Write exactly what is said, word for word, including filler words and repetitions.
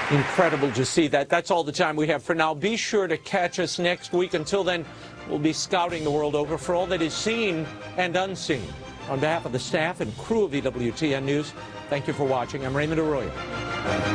Incredible to see that. That's all the time we have for now. Be sure to catch us next week. Until then, we'll be scouting the world over for all that is seen and unseen. On behalf of the staff and crew of E W T N News, thank you for watching. I'm Raymond Arroyo.